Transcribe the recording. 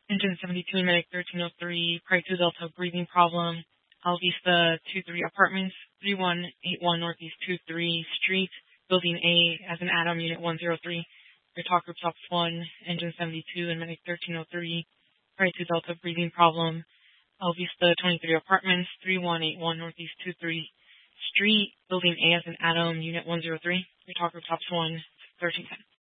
Engine 72 and Medic 1303, Pride 2 Delta, breathing problem. Alvista 23 Apartments, 3181 Northeast 23 Street, Building A as an Atom, Unit 103. Your talk group stops 1, Engine 72 and Medic 1303, Pride 2 Delta, breathing problem. Alvista 23 Apartments, 3181 Northeast 23 Street, Building A as an Atom, Unit 103. Your talk group stops 1, 1310.